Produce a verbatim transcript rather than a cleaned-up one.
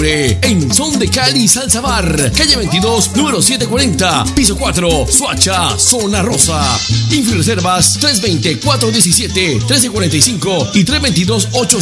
octubre en Son de Cali Salsa Bar, calle veintidós, número setecientos cuarenta, piso cuatro, Soacha, Zona Rosa. Inforeservas tres dos cero, cuatro uno siete, uno tres cuatro cinco y tres dos dos, ocho